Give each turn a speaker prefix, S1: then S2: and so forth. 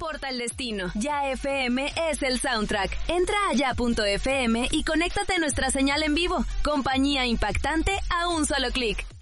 S1: importa el destino. Ya FM es el soundtrack. Entra a ya.fm y conéctate a nuestra señal en vivo. Compañía impactante a un solo clic.